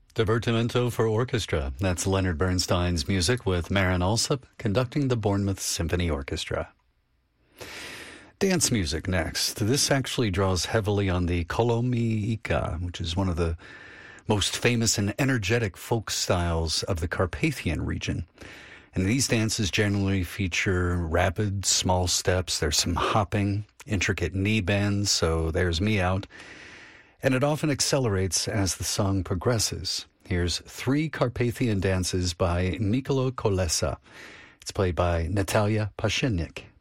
Divertimento for orchestra. That's Leonard Bernstein's music with Marin Alsop conducting the Bournemouth Symphony Orchestra. Dance music next. This actually draws heavily on the Kolomiika, which is one of the most famous and energetic folk styles of the Carpathian region. And these dances generally feature rapid, small steps. There's some hopping, intricate knee bends, so there's me out. And it often accelerates as the song progresses. Here's 3 Carpathian dances by Mikolo Kolesa. It's played by Natalia Pashenik.